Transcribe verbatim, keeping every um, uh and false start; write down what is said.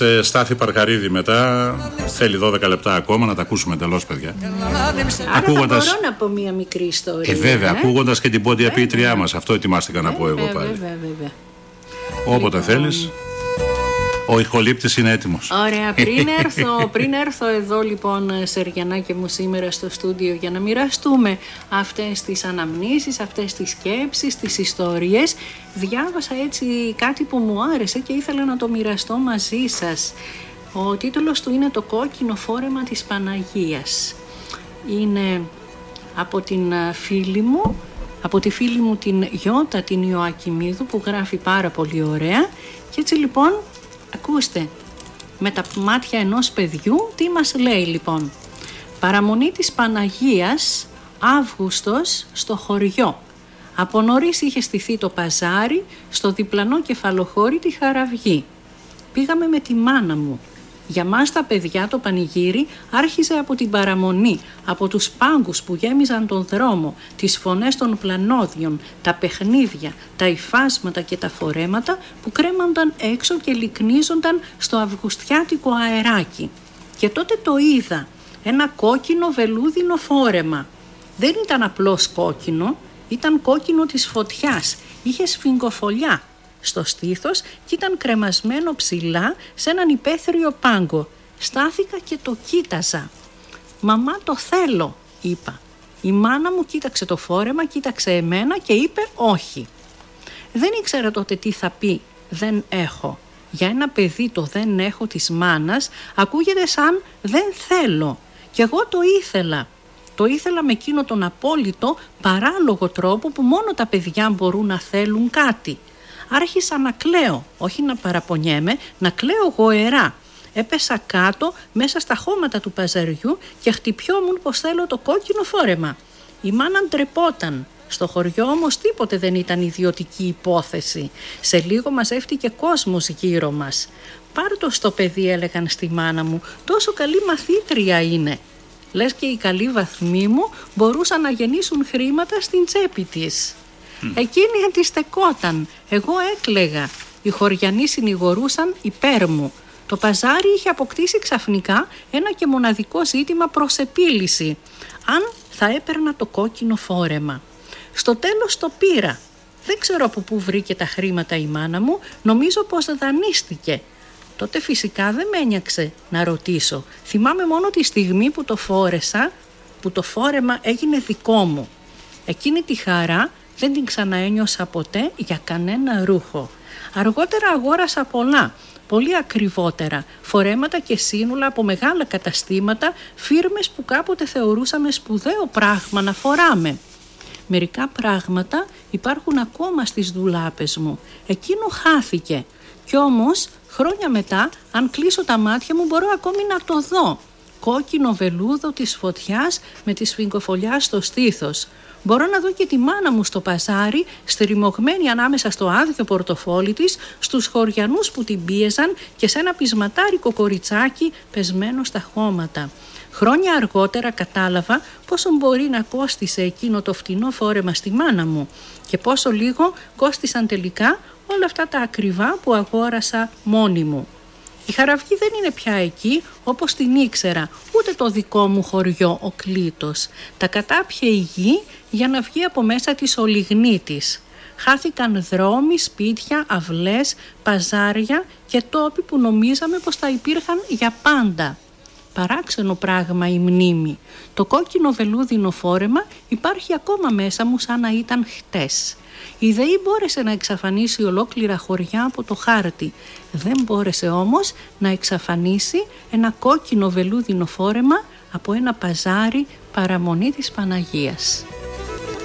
Στάθη Παρκαρίδη μετά, θέλει δώδεκα λεπτά ακόμα να τα ακούσουμε εντελώς, παιδιά. Άρα ακούγοντας... θα μπορώ να πω μία μικρή ιστορία. Ε, βέβαια, ε? ακούγοντας και την πόντια βέβαια. ποιήτριά μας. Αυτό ετοιμάστηκα να πω εγώ πάλι. Βέβαια, βέβαια. Όποτε λοιπόν... θέλεις. Ο ηχολήπτης είναι έτοιμος. Ωραία, πριν έρθω, πριν έρθω εδώ λοιπόν, Σεργιανάκη μου, σήμερα στο στούντιο για να μοιραστούμε αυτές τις αναμνήσεις, αυτές τις σκέψεις, τις ιστορίες, διάβασα έτσι κάτι που μου άρεσε και ήθελα να το μοιραστώ μαζί σας. Ο τίτλος του είναι «Το κόκκινο φόρεμα της Παναγίας». Είναι από την φίλη μου, από τη φίλη μου την Γιώτα την Ιωακιμίδου, που γράφει πάρα πολύ ωραία. Και έτσι λοιπόν, ακούστε, με τα μάτια ενός παιδιού, τι μας λέει λοιπόν. Παραμονή της Παναγίας, Αύγουστος, στο χωριό. Από νωρίς είχε στηθεί το παζάρι, στο διπλανό κεφαλοχώρι τη Χαραυγή. Πήγαμε με τη μάνα μου. Για μας τα παιδιά το πανηγύρι άρχιζε από την παραμονή, από τους πάγκους που γέμιζαν τον δρόμο, τις φωνές των πλανόδιων, τα παιχνίδια, τα υφάσματα και τα φορέματα που κρέμανταν έξω και λυκνίζονταν στο αυγουστιάτικο αεράκι. Και τότε το είδα, ένα κόκκινο βελούδινο φόρεμα. Δεν ήταν απλώς κόκκινο, ήταν κόκκινο της φωτιάς, είχε σφιγγοφολιά στο στήθος και ήταν κρεμασμένο ψηλά σε έναν υπαίθριο πάγκο. Στάθηκα και το κοίταζα. «Μαμά, το θέλω», είπα. Η μάνα μου κοίταξε το φόρεμα, κοίταξε εμένα και είπε όχι. Δεν ήξερα τότε τι θα πει «δεν έχω». Για ένα παιδί το «δεν έχω» της μάνας ακούγεται σαν «δεν θέλω». Και εγώ το ήθελα. Το ήθελα με εκείνο τον απόλυτο παράλογο τρόπο που μόνο τα παιδιά μπορούν να θέλουν κάτι. Άρχισα να κλαίω, όχι να παραπονιέμαι, να κλαίω γοερά. Έπεσα κάτω μέσα στα χώματα του παζαριού και χτυπιόμουν πως θέλω το κόκκινο φόρεμα. Η μάνα ντρεπόταν. Στο χωριό όμως τίποτε δεν ήταν ιδιωτική υπόθεση. Σε λίγο μαζεύτηκε κόσμος γύρω μας. «Πάρ' το στο παιδί», έλεγαν στη μάνα μου, «τόσο καλή μαθήτρια είναι». Λες και οι καλοί βαθμοί μου μπορούσαν να γεννήσουν χρήματα στην τσέπη της. Mm. Εκείνη αντιστεκόταν, εγώ έκλαιγα. Οι χωριανοί συνηγορούσαν υπέρ μου. Το παζάρι είχε αποκτήσει ξαφνικά ένα και μοναδικό ζήτημα προς επίλυση. Αν θα έπαιρνα το κόκκινο φόρεμα. Στο τέλος το πήρα. Δεν ξέρω από πού βρήκε τα χρήματα η μάνα μου, νομίζω πως δανείστηκε. Τότε φυσικά δεν με ένιαξε να ρωτήσω. Θυμάμαι μόνο τη στιγμή που το φόρεσα, που το φόρεμα έγινε δικό μου. Εκείνη τη χαρά δεν την ξαναένιωσα ποτέ για κανένα ρούχο. Αργότερα αγόρασα πολλά, πολύ ακριβότερα, φορέματα και σύνουλα από μεγάλα καταστήματα, φίρμες που κάποτε θεωρούσαμε σπουδαίο πράγμα να φοράμε. Μερικά πράγματα υπάρχουν ακόμα στις ντουλάπες μου. Εκείνο χάθηκε. Κι όμως, χρόνια μετά, αν κλείσω τα μάτια μου μπορώ ακόμη να το δω. Κόκκινο βελούδο της φωτιάς με τη σφιγγοφολιά στο στήθος. Μπορώ να δω και τη μάνα μου στο παζάρι, στριμωγμένη ανάμεσα στο άδειο πορτοφόλι της, στους χωριανούς που την πίεζαν και σε ένα πεισματάρικο κοριτσάκι πεσμένο στα χώματα. Χρόνια αργότερα κατάλαβα πόσο μπορεί να κόστισε εκείνο το φτηνό φόρεμα στη μάνα μου και πόσο λίγο κόστισαν τελικά όλα αυτά τα ακριβά που αγόρασα μόνη μου. Η Χαραυγή δεν είναι πια εκεί όπως την ήξερα, ούτε το δικό μου χωριό ο Κλήτος. Τα κατάπιε η γη για να βγει από μέσα της ο λιγνίτης. Χάθηκαν δρόμοι, σπίτια, αυλές, παζάρια και τόποι που νομίζαμε πως θα υπήρχαν για πάντα. Παράξενο πράγμα η μνήμη. Το κόκκινο βελούδινο φόρεμα υπάρχει ακόμα μέσα μου σαν να ήταν χτες. Η ΔΕΗ μπόρεσε να εξαφανίσει ολόκληρα χωριά από το χάρτη. Δεν μπόρεσε όμως να εξαφανίσει ένα κόκκινο βελούδινο φόρεμα από ένα παζάρι παραμονή της Παναγίας.